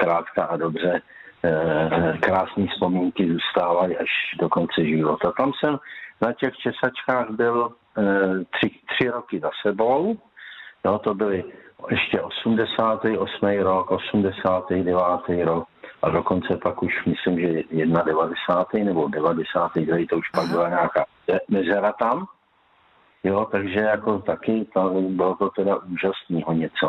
zkrátka a dobře krásné vzpomínky zůstávají až do konce života. Tam jsem na těch Česačkách byl 3 roky za sebou. No, to byly ještě 88. rok, 89. rok a dokonce pak už myslím, že 91. nebo 90. to už pak byla nějaká mezera tam. Jo, takže jako taky bylo to teda úžasného něco.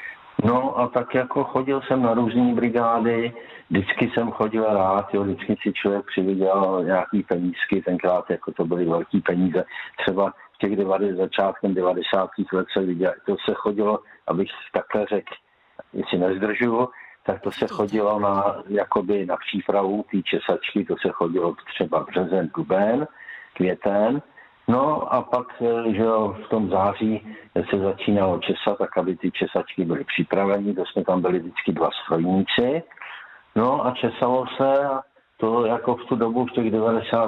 No a tak jako chodil jsem na různé brigády, vždycky jsem chodil rád, jo, vždycky si člověk přivydělal nějaký penízky, tenkrát jako to byly velký peníze, třeba v těch začátkem 90. let se viděl, to se chodilo, abych takhle řekl, jestli nezdržuju, tak to se chodilo jakoby na přípravu té Česačky, to se chodilo třeba březen, duben, květen. No a pak, že jo, v tom září se začínalo česat, tak aby ty česačky byly připraveny, to jsme tam byli vždycky 2 strojníci. No a česalo se a to jako v tu dobu, v těch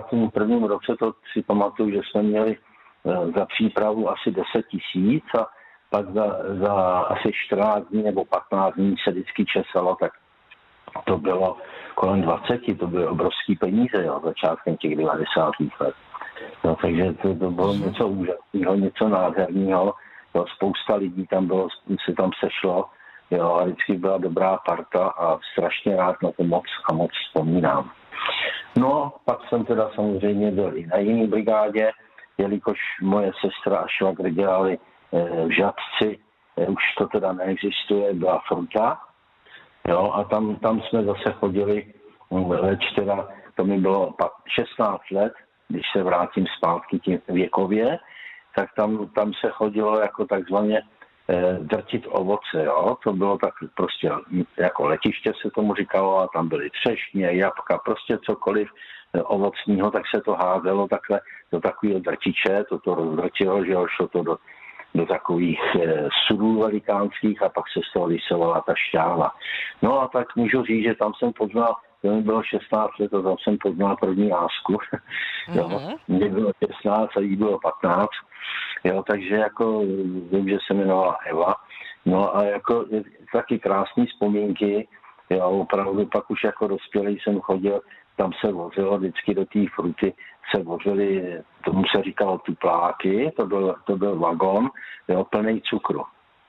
91. roce, to si pamatuju, že jsme měli za přípravu asi 10 000 a pak za asi 14 dní nebo 15 dní se vždycky česalo, tak to bylo kolem 20, to byly obrovský peníze, jo, začátkem těch 90. let. No, takže to bylo něco úžasného, něco nádherného. Jo, spousta lidí se tam sešlo, jo, a vždycky byla dobrá parta a strašně rád na to moc vzpomínám. No, pak jsem teda samozřejmě byl i na jiné brigádě, jelikož moje sestra a švagr dělali v Žatci, už to teda neexistuje, byla Fruta. Jo, a tam jsme zase chodili, leč teda, to mi bylo 16 let, když se vrátím zpátky tím věkově, tak tam se chodilo jako takzvaně drtit ovoce, jo. To bylo tak prostě jako letiště se tomu říkalo a tam byly třešně, jabka, prostě cokoliv ovocního, tak se to házelo takhle do takového drtiče, to rozdrtilo, že jo, šlo to do takových sudů velikánských a pak se z toho vysovala ta šťáva. No a tak můžu říct, že tam jsem poznal, to mi bylo 16 let a tam jsem poznal první lásku. Jo, mně bylo 16 a jí bylo 15. Jo, takže jako vím, že se jmenovala Eva. No a jako taky krásné vzpomínky. Jo, opravdu pak už jako dospělý jsem chodil, tam se vozilo vždycky do té Fruty, se vozily, tomu se říkalo tupláky, to byl vagon, jo, plný cukru.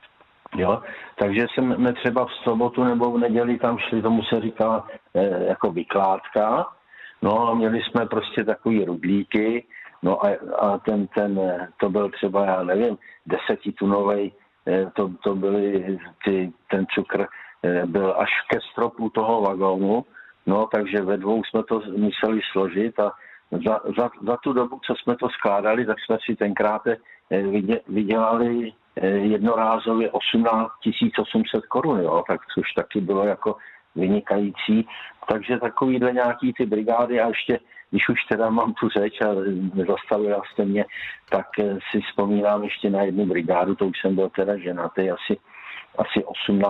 Jo, takže jsme třeba v sobotu nebo v neděli tam šli, tomu se říkala jako vykládka, no a měli jsme prostě takový rudlíky, no a to byl třeba, já nevím, 10tunovej, to byly ten cukr byl až ke stropu toho vagónu, no takže ve 2 jsme to museli složit a za tu dobu, co jsme to skládali, tak jsme si tenkrát vydělali jednorázově 18 800 korun, jo, tak což taky bylo jako vynikající. Takže takovýhle nějaký ty brigády a ještě, když už teda mám tu řeč a nezastavila jste mě, tak si vzpomínám ještě na jednu brigádu, to už jsem byl teda ženatý asi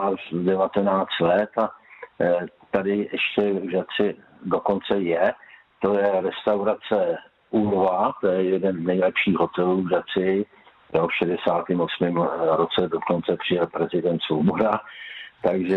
18-19 let a tady ještě v Žatci dokonce to je restaurace Ulva, to je jeden z nejlepších hotelů v Žatci. V 68. roce dokonce přijel prezident Svoboda, takže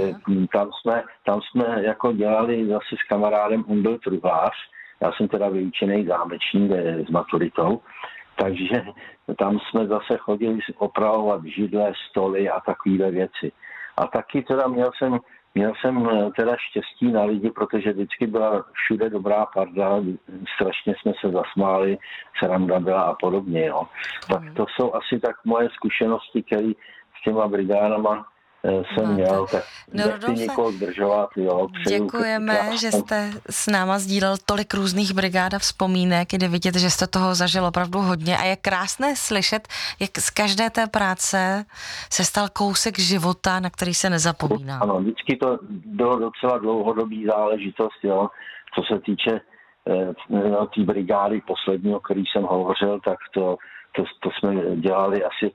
tam jsme jako dělali zase s kamarádem, on byl truhlář, já jsem teda vyučený zámečník s maturitou, takže tam jsme zase chodili opravovat židle, stoly a takovéhle věci. A taky teda měl jsem teda štěstí na lidi, protože vždycky byla všude dobrá parda, strašně jsme se zasmáli, sranda byla a podobně. Jo. Tak to jsou asi tak moje zkušenosti, které s těma brigádama jsem měl, tak nechci někoho zdržovat. Jo, děkujeme, že jste s náma sdílel tolik různých brigád a vzpomínek, kdy vidět, že jste toho zažil opravdu hodně a je krásné slyšet, jak z každé té práce se stal kousek života, na který se nezapomíná. Ano, vždycky to bylo docela dlouhodobý záležitost, jo, co se týče té brigády posledního, který jsem hovořil, tak to jsme dělali asi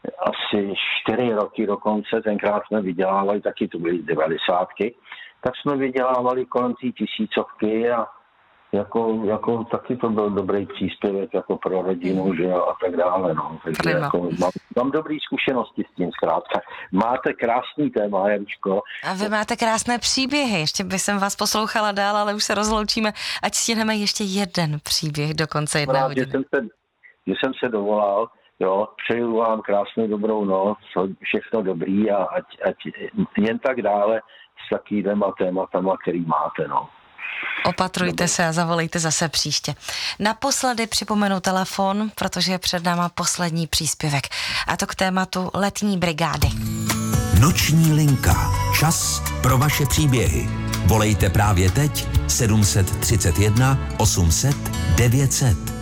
4 roky dokonce, tenkrát jsme vydělávali, taky to byly 90, tak jsme vydělávali kolem té 1000 jako taky to byl dobrý příspěvek jako pro rodinu, že jo, a tak dále, no. Takže jako mám dobré zkušenosti s tím zkrátka. Máte krásný téma, Janičko. A vy máte krásné příběhy, ještě bych jsem vás poslouchala dál, ale už se rozloučíme, ať stihneme ještě jeden příběh do konce 1 hodiny. Že jsem se dovolal, jo, přeju vám krásnou dobrou noc, všechno dobrý a ať jen tak dále s takovýma tématama, který máte, no. Opatrujte se a zavolejte zase příště. Naposledy připomenu telefon, protože je před náma poslední příspěvek. A to k tématu letní brigády. Noční linka. Čas pro vaše příběhy. Volejte právě teď 731 800 900.